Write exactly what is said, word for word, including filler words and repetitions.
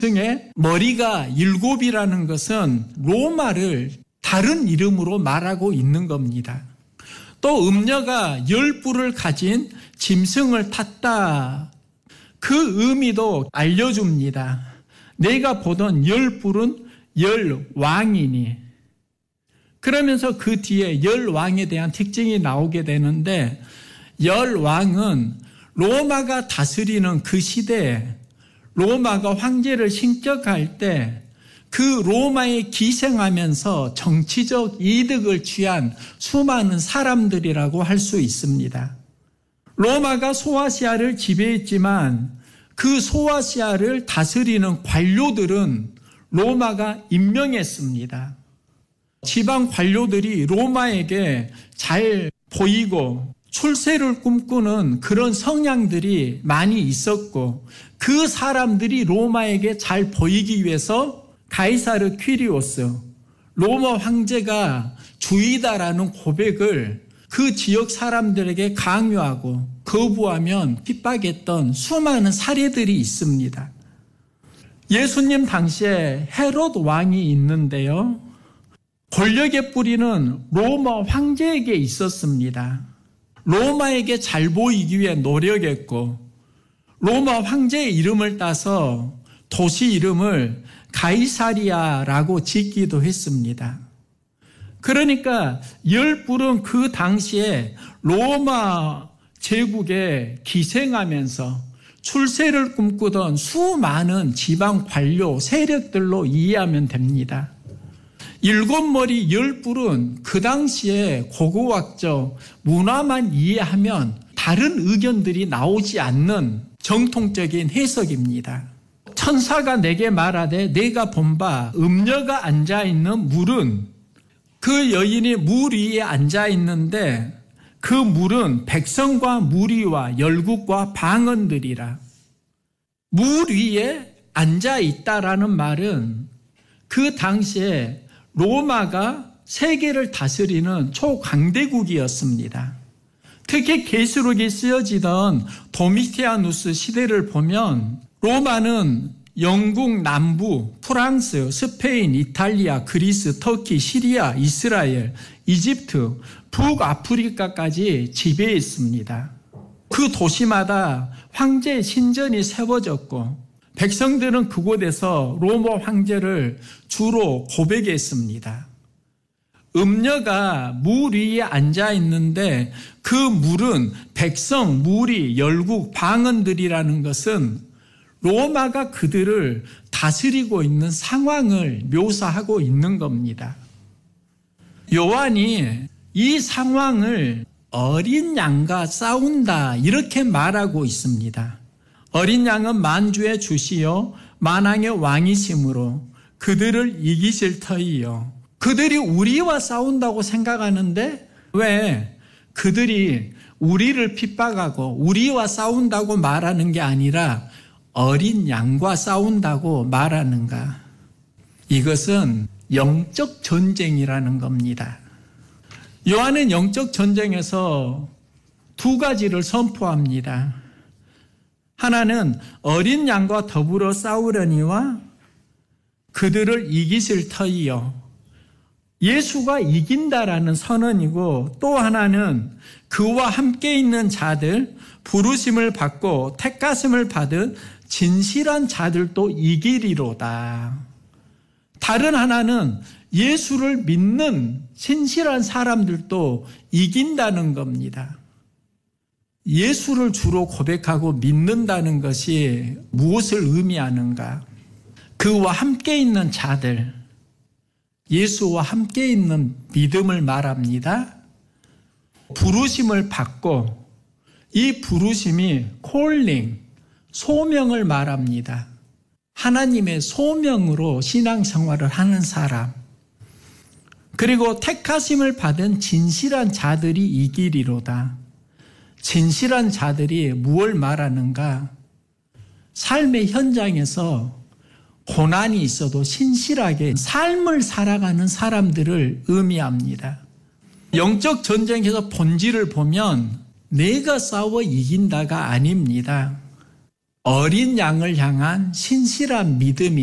등의 머리가 일곱이라는 것은 로마를 다른 이름으로 말하고 있는 겁니다. 또 음녀가 열 뿔을 가진 짐승을 탔다. 그 의미도 알려줍니다. 내가 보던 열 뿔은 열 왕이니. 그러면서 그 뒤에 열 왕에 대한 특징이 나오게 되는데, 열 왕은 로마가 다스리는 그 시대에 로마가 황제를 신격할 때 그 로마에 기생하면서 정치적 이득을 취한 수많은 사람들이라고 할 수 있습니다. 로마가 소아시아를 지배했지만 그 소아시아를 다스리는 관료들은 로마가 임명했습니다. 지방 관료들이 로마에게 잘 보이고 출세를 꿈꾸는 그런 성향들이 많이 있었고, 그 사람들이 로마에게 잘 보이기 위해서 가이사르 퀴리오스, 로마 황제가 주이다라는 고백을 그 지역 사람들에게 강요하고 거부하면 핍박했던 수많은 사례들이 있습니다. 예수님 당시에 헤롯 왕이 있는데요, 권력의 뿌리는 로마 황제에게 있었습니다. 로마에게 잘 보이기 위해 노력했고, 로마 황제의 이름을 따서 도시 이름을 가이사리아라고 짓기도 했습니다. 그러니까 열 뿔은 그 당시에 로마 제국에 기생하면서 출세를 꿈꾸던 수많은 지방 관료 세력들로 이해하면 됩니다. 일곱 머리 열 뿔은 그 당시에 고고학적 문화만 이해하면 다른 의견들이 나오지 않는 정통적인 해석입니다. 천사가 내게 말하되 내가 본 바 음녀가 앉아있는 물은, 그 여인이 물 위에 앉아있는데 그 물은 백성과 무리와 열국과 방언들이라. 물 위에 앉아있다라는 말은 그 당시에 로마가 세계를 다스리는 초강대국이었습니다. 특히 계시록이 쓰여지던 도미티아누스 시대를 보면 로마는 영국 남부, 프랑스, 스페인, 이탈리아, 그리스, 터키, 시리아, 이스라엘, 이집트, 북아프리카까지 지배했습니다. 그 도시마다 황제의 신전이 세워졌고, 백성들은 그곳에서 로마 황제를 주로 고백했습니다. 음녀가 물 위에 앉아 있는데 그 물은 백성, 무리, 열국, 방언들이라는 것은 로마가 그들을 다스리고 있는 상황을 묘사하고 있는 겁니다. 요한이 이 상황을 어린 양과 싸운다 이렇게 말하고 있습니다. 어린 양은 만주의 주시요 만왕의 왕이심으로 그들을 이기실 터이요. 그들이 우리와 싸운다고 생각하는데 왜 그들이 우리를 핍박하고 우리와 싸운다고 말하는 게 아니라 어린 양과 싸운다고 말하는가? 이것은 영적 전쟁이라는 겁니다. 요한은 영적 전쟁에서 두 가지를 선포합니다. 하나는 어린 양과 더불어 싸우려니와 그들을 이기실 터이요. 예수가 이긴다라는 선언이고, 또 하나는 그와 함께 있는 자들, 부르심을 받고 택하심을 받은 진실한 자들도 이기리로다. 다른 하나는 예수를 믿는 신실한 사람들도 이긴다는 겁니다. 예수를 주로 고백하고 믿는다는 것이 무엇을 의미하는가? 그와 함께 있는 자들, 예수와 함께 있는 믿음을 말합니다. 부르심을 받고, 이 부르심이 콜링, 소명을 말합니다. 하나님의 소명으로 신앙생활을 하는 사람, 그리고 택하심을 받은 진실한 자들이 이기리로다. 진실한 자들이 무엇을 말하는가? 삶의 현장에서 고난이 있어도 신실하게 삶을 살아가는 사람들을 의미합니다. 영적 전쟁에서 본질을 보면 내가 싸워 이긴다가 아닙니다. 어린 양을 향한 신실한 믿음이